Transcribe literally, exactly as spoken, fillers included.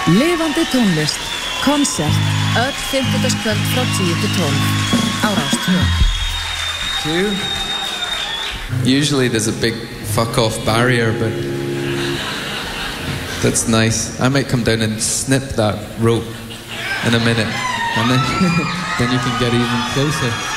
Lifandi tónlist, konsert, öll fimmtudagskvöld frá tíu til tólf á Rás tvö. Two. Usually there's a big fuck off barrier, but that's nice. I might come down and snip that rope in a minute, and then then you can get even closer.